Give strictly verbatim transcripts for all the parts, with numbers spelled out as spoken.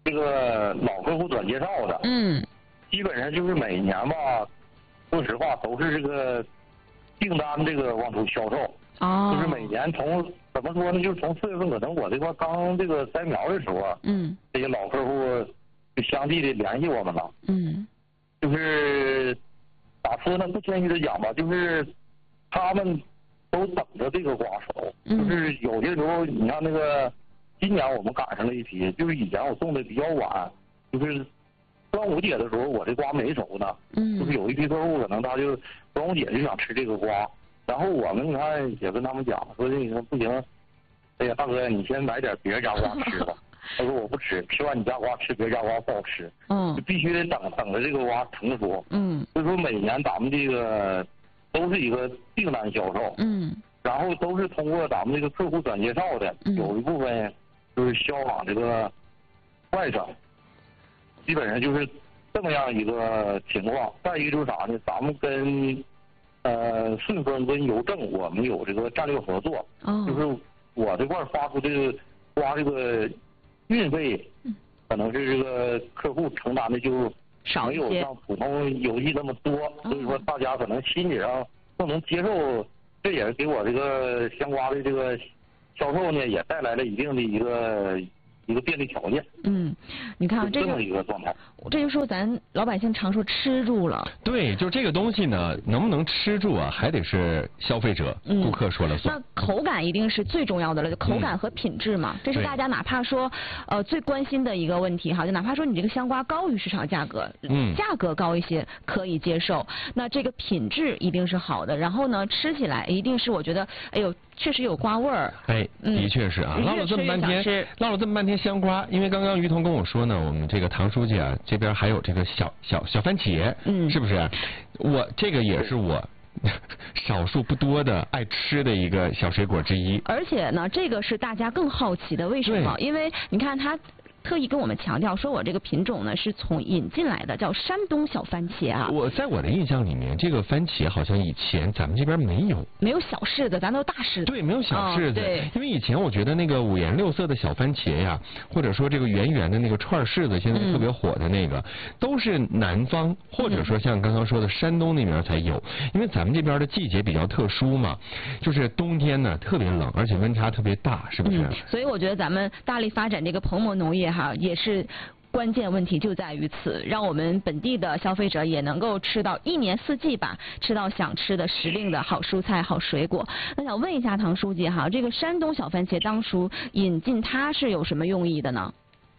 这个老客户转介绍的， 嗯， 基本上就是每年吧，说实话都是这个订单这个往出销售， 哦， 就是每年从怎么说呢，就是从四月份可能我这块刚这个栽苗的时候， 嗯， 这些老客户就相继的联系我们了， 嗯， 就是咋说呢，不谦虚的讲吧，就是他们都等着这个瓜熟， 嗯， 就是有些时候你看那个。今年我们赶上了一批，就是以前我种的比较晚，就是端午节的时候我这瓜没熟呢， 嗯， 就是有一批客户可能他就端午节就想吃这个瓜，然后我们你看也跟他们讲说这个不行，哎呀大哥你先买点别人家瓜吃吧，他说我不吃，吃完你家瓜吃别人家瓜不好吃， 嗯， 就必须得等等着这个瓜成熟， 嗯， 所以说每年咱们这个都是一个订单销售， 嗯， 然后都是通过咱们这个客户转介绍的， 嗯， 有一部分。就是销往这个外省，基本上就是这么样一个情况。再一个就是啥呢？咱们跟呃顺丰跟邮政我们有这个战略合作， 哦， 就是我这块发出这个花这个运费，可能是这个客户承担的就没有像普通邮寄那么多，所以说大家可能心理上更能接受，这也是给我这个香瓜的这个。销售呢也带来了一定的一个一个便利条件。 嗯，你看这么一个状态， 这就说咱老百姓常说吃住了。 对，就这个东西呢，能不能吃住啊，还得是消费者、 嗯、 顾客说了算。 那口感一定是最重要的了，就口感和品质嘛，嗯、这是大家哪怕说呃最关心的一个问题哈，就哪怕说你这个香瓜高于市场价格， 嗯， 价格高一些可以接受，那这个品质一定是好的，然后呢吃起来一定是我觉得哎呦确实有瓜味儿。 哎，的确是啊， 嗯、 唠了这么半天，唠了这么半天香瓜，因为刚刚于彤跟我说呢，我们这个唐书记啊这边还有这个小小小番茄， 嗯， 是不是？我这个也是我少数不多的爱吃的一个小水果之一。 而且呢，这个是大家更好奇的，为什么？因为你看它。特意跟我们强调说，我这个品种呢是从引进来的，叫山东小番茄啊。 我在我的印象里面，这个番茄好像以前咱们这边没有， 没有小柿子，咱都大柿子。 对，没有小柿子。 哦、对， 因为以前我觉得那个五颜六色的小番茄呀，或者说这个圆圆的那个串柿子，现在特别火的那个，嗯、都是南方或者说像刚刚说的山东那边才有。因为咱们这边的季节比较特殊嘛，就是冬天呢特别冷，而且温差特别大，是不是？ 嗯、所以我觉得咱们大力发展这个棚膜农业。哈，也是关键问题就在于此，让我们本地的消费者也能够吃到一年四季吧，吃到想吃的时令的好蔬菜、好水果。那想问一下唐书记哈，这个山东小番茄当初引进它是有什么用意的呢？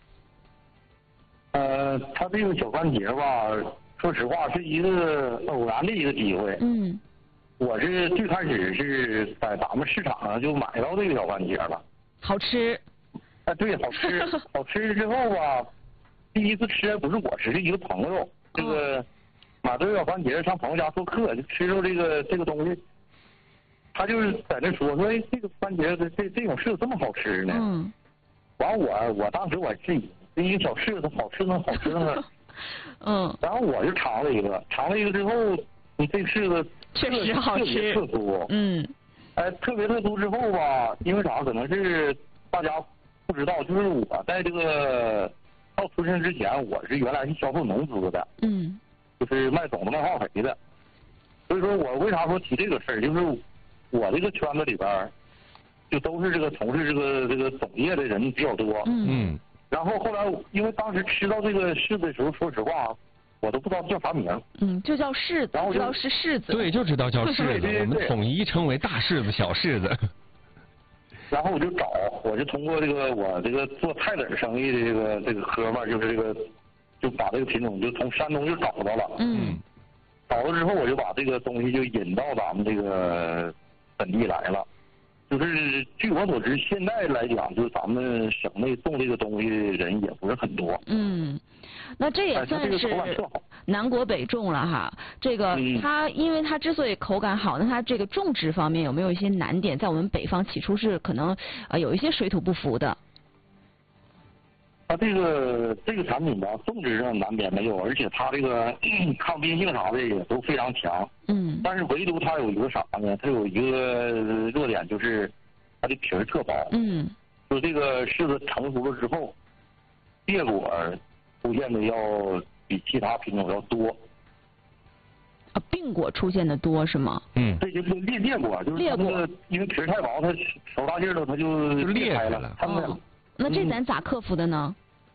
呃，它这个小番茄吧，说实话是一个偶然的一个机会。 嗯。 我是最开始是在咱们市场上就买到这个小番茄了。 好吃。 啊，对，好吃，好吃之后吧，第一次吃不是我吃，是一个朋友，这个买这个小番茄上朋友家做客，就吃着这个这个东西，他就是在那说说，哎，这个番茄这这这种柿子这么好吃呢。 嗯。 完我我当时我质疑，这一个小柿子好吃能好吃呢？ 嗯。 然后我就尝了一个，尝了一个之后，你这柿子确实好吃， 特别特殊。 嗯。 哎，特别特殊之后吧，因为啥？可能是大家。不知道，就是我在这个到出生之前，我是原来是销售农资的， 嗯， 就是卖种子、卖化肥的。所以说我为啥说提这个事儿，就是我这个圈子里边，就都是这个从事这个这个种业的人比较多。 嗯。 然后后来，因为当时吃到这个柿子的时候，说实话，我都不知道叫啥名。 嗯，就叫柿子， 然后知道是柿子。 对，就知道叫柿子， 对对对， 我们统一称为大柿子、小柿子。 然后我就找，我就通过这个我这个做菜籽生意的这个这个哥们儿，就是这个就把这个品种就从山东就找到了。 嗯。 找到之后，我就把这个东西就引到咱们这个本地来了。就是据我所知，现在来讲，就是咱们省内种这个东西的人也不是很多。 嗯，那这也算是南国北种了哈。这个它，因为它之所以口感好，那它这个种植方面有没有一些难点？在我们北方起初是可能呃有一些水土不服的。 它这个这个产品吧，种植上难点没有，而且它这个、嗯、抗病性啥的也都非常强。 嗯。 但是唯独它有一个啥呢？它有一个弱点，就是它的皮儿特薄。 嗯。 就这个柿子成熟了之后， 裂果出现的要比其他品种要多。 啊，病果出现的多是吗？ 嗯， 对，就是裂裂果，就是它那个因为皮儿太薄，它手大劲儿了，它就裂开了，看不见了。 那这咱咋克服的呢？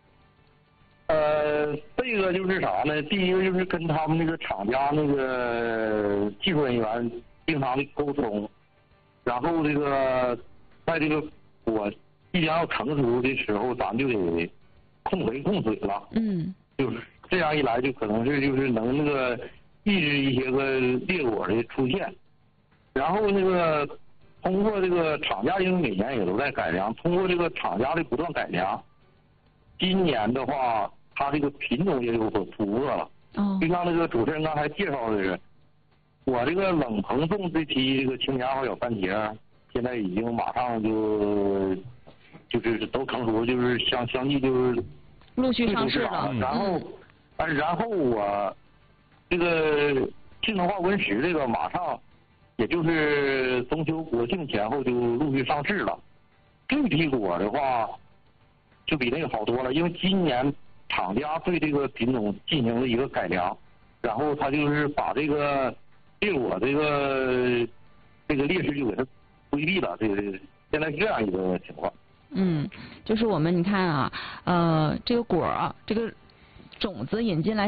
呃，这个就是啥呢？第一个就是跟他们那个厂家那个技术人员经常的沟通，然后这个在这个果即将要成熟的时候，咱就得控肥控水了。 嗯， 就是这样一来，就可能是就是能那个抑制一些个裂果的出现，然后那个通过这个厂家，因为每年也都在改良，通过这个厂家的不断改良。今年的话，它这个品种也有所突破了。 哦。 就像那个主持人刚才介绍的是，我这个冷棚种这批这个青芽花小番茄，现在已经马上就就是都成熟，就是相相继就是陆续上市了。 然后，嗯、然后我这个性能化温室这个马上，也就是中秋国庆前后就陆续上市了。这批果的话。就比那个好多了，因为今年厂家对这个品种进行了一个改良，然后他就是把这个裂果这个这个劣势就给它规避了，这个现在是这样一个情况。 嗯，就是我们你看啊，呃，这个果这个种子引进来。